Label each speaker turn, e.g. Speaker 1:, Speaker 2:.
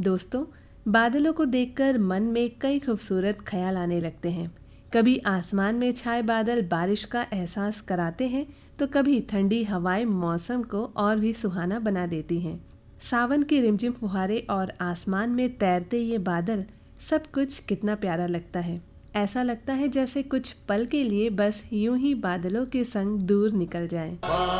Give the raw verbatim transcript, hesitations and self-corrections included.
Speaker 1: दोस्तों, बादलों को देखकर मन में कई खूबसूरत ख्याल आने लगते हैं। कभी आसमान में छाए बादल बारिश का एहसास कराते हैं, तो कभी ठंडी हवाएं मौसम को और भी सुहाना बना देती हैं। सावन की रिमझिम फुहारे और आसमान में तैरते ये बादल, सब कुछ कितना प्यारा लगता है। ऐसा लगता है जैसे कुछ पल के लिए बस यूं ही बादलों के संग दूर निकल जाएं।